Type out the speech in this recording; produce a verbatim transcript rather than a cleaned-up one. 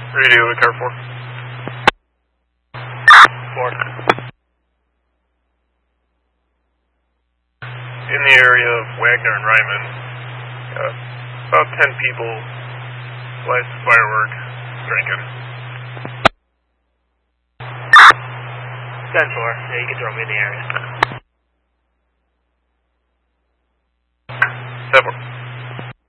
Radio to car four. Four. In the area of Wagner and Ryman, uh, about ten people sliced fireworks, drinking. ten four, yeah, you can throw me in the area. Seven.